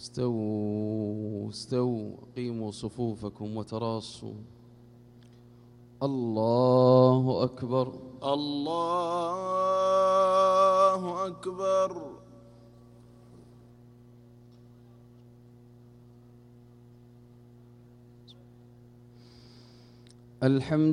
استووا استووا، قيموا صفوفكم وتراصوا. الله أكبر. الله أكبر. الحمد